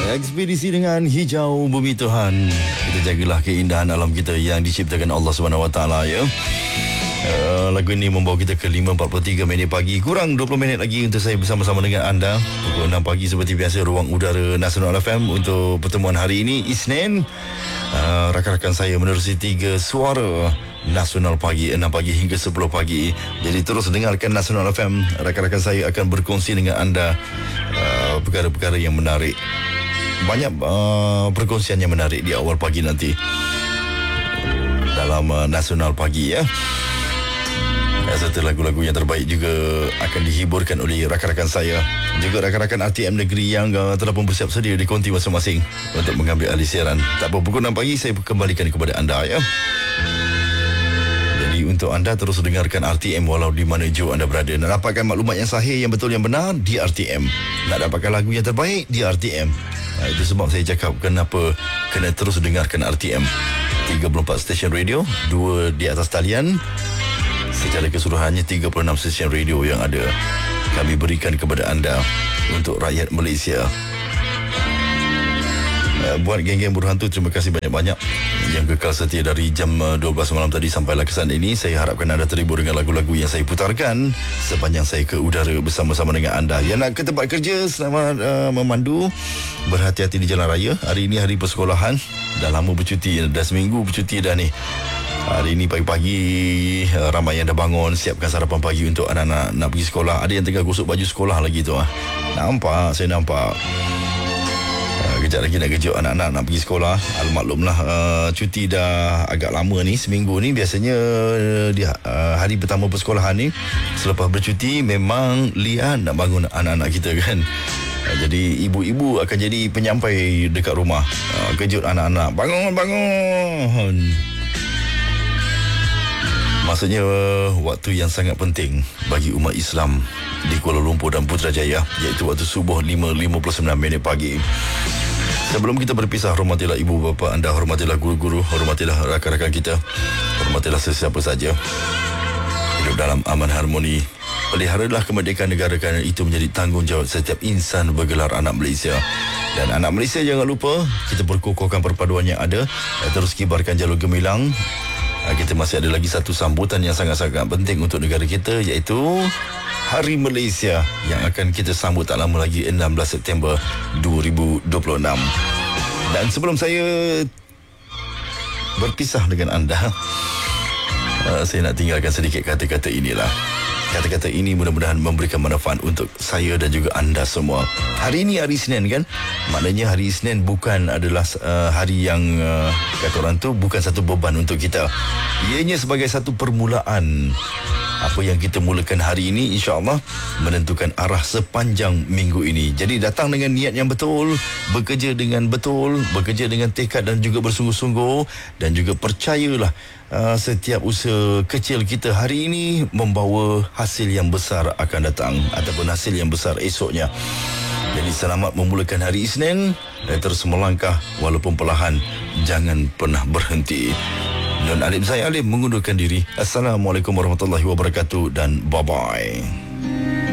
Ekspedisi dengan hijau bumi Tuhan. Kita jagalah keindahan alam kita yang diciptakan Allah SWT ya. Lagu ini membawa kita ke 5.43 minit pagi. Kurang 20 minit lagi untuk saya bersama-sama dengan anda. Pukul 6 pagi seperti biasa, Ruang Udara Nasional FM untuk pertemuan hari ini, Isnin. Rakan-rakan saya menerusi 3 suara Nasional pagi, 6 pagi hingga 10 pagi. Jadi terus dengarkan Nasional FM. Rakan-rakan saya akan berkongsi dengan anda perkara-perkara yang menarik. Banyak perkongsian yang menarik di awal pagi nanti dalam Nasional pagi ya. Serta lagu-lagu yang terbaik juga akan dihiburkan oleh rakan-rakan saya. Juga rakan-rakan RTM Negeri yang telah pun bersiap sedia di konti masing-masing untuk mengambil alih siaran. Tak apa, pukul 6 pagi saya kembalikan kepada anda ya. Jadi untuk anda terus dengarkan RTM walau di mana jauh anda berada. Nak dapatkan maklumat yang sahih, yang betul, yang benar di RTM. Nak dapatkan lagu yang terbaik di RTM. Itu sebab saya cakap kenapa kena terus dengarkan RTM. 34 stesen radio, 2 di atas talian. Secara keseluruhannya 36 stesen radio yang ada kami berikan kepada anda untuk rakyat Malaysia. Buat geng-geng buruh hantu, terima kasih banyak-banyak yang kekal setia dari jam 12 malam tadi sampailah ke saat ini. Saya harapkan anda terhibur dengan lagu-lagu yang saya putarkan sepanjang saya ke udara bersama-sama dengan anda. Yang nak ke tempat kerja, selamat memandu. Berhati-hati di jalan raya. Hari ini hari persekolahan. Dah lama bercuti, dah seminggu bercuti dah ni. Hari ini pagi-pagi ramai yang dah bangun, siapkan sarapan pagi untuk anak-anak nak pergi sekolah. Ada yang tengah gosok baju sekolah lagi tu. Nampak, saya nampak. Kejap lagi nak kejut anak-anak nak pergi sekolah. Maklumlah cuti dah agak lama ni, seminggu ni. Biasanya di hari pertama persekolahan ni, selepas bercuti memang lian nak bangun anak-anak kita kan. Jadi ibu-ibu akan jadi penyampai dekat rumah, kejut anak-anak, bangun. Maksudnya waktu yang sangat penting bagi umat Islam di Kuala Lumpur dan Putrajaya, iaitu waktu subuh 5.59 minit pagi. Sebelum kita berpisah, hormatilah ibu bapa anda, hormatilah guru-guru, hormatilah rakan-rakan kita, hormatilah sesiapa saja. Hidup dalam aman harmoni. Peliharalah kemerdekaan negara kerana itu menjadi tanggungjawab setiap insan bergelar anak Malaysia. Dan anak Malaysia, jangan lupa kita perkukuhkan perpaduan yang ada, terus kibarkan jalur gemilang. Kita masih ada lagi satu sambutan yang sangat-sangat penting untuk negara kita, iaitu Hari Malaysia yang akan kita sambut tak lama lagi, 16 September 2026. Dan sebelum saya berpisah dengan anda, saya nak tinggalkan sedikit kata-kata inilah. Kata-kata ini mudah-mudahan memberikan manfaat untuk saya dan juga anda semua. Hari ini hari Isnin kan? Maknanya hari Isnin bukan adalah hari yang kata orang tu bukan satu beban untuk kita. Ianya sebagai satu permulaan. Apa yang kita mulakan hari ini insya-Allah menentukan arah sepanjang minggu ini. Jadi datang dengan niat yang betul, bekerja dengan betul, bekerja dengan tekad dan juga bersungguh-sungguh, dan juga percayalah setiap usaha kecil kita hari ini membawa hasil yang besar akan datang ataupun hasil yang besar esoknya. Jadi selamat memulakan hari Isnin dan terus melangkah walaupun perlahan, jangan pernah berhenti. Nun Alim, saya Alim mengundurkan diri. Assalamualaikum warahmatullahi wabarakatuh dan bye-bye.